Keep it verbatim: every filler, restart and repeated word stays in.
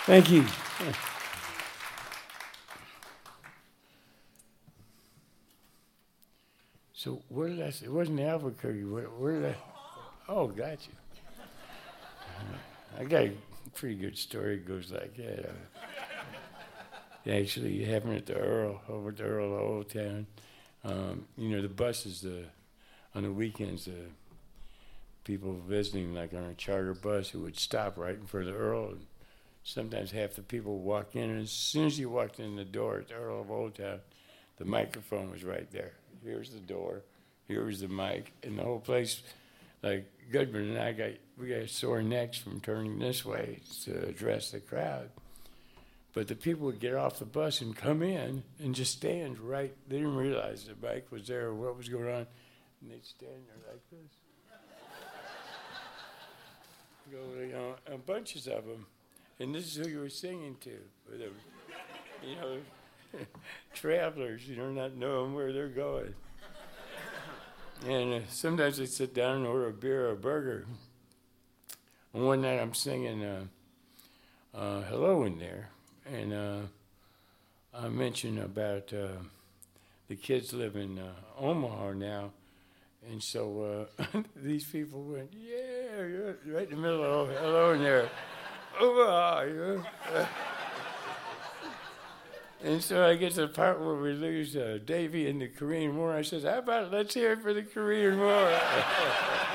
Thank you. So where did I say? It wasn't Albuquerque. Where, where did I? Oh, gotcha. I got a pretty good story. It goes like that. Uh, actually, it happened at the Earl, over at the Earl of Old Town. Um, you know, the buses, the, on the weekends, the people visiting, like on a charter bus, who would stop right in front of the Earl. And sometimes half the people would walk in, and as soon as you walked in the door at the Earl of Old Town, the microphone was right there. Here's the door, here was the mic, and the whole place, like Goodman and I got, we got sore necks from turning this way to address the crowd. But the people would get off the bus and come in and just stand right, they didn't realize the mic was there or what was going on, and they'd stand there like this. Go, you know, and bunches of them, and this is who you were singing to, the, you know, travelers, you know, not knowing where they're going. And uh, sometimes they sit down and order a beer or a burger. And one night I'm singing uh, uh, Hello in there, and uh, I mentioned about uh, the kids live in uh, Omaha now, and so uh, these people went, yeah, you're right in the middle of Hello in there, Omaha, you know. And so I get to the part where we lose uh, Davy in the Korean War. I says, how about let's hear it for the Korean War?